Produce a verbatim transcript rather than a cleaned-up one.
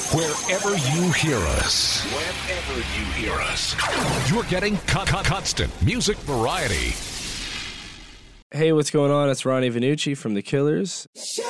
Wherever you hear us, wherever you hear us, you're getting con- con- constant music variety. Hey, what's going on? It's Ronnie Vanucci from The Killers.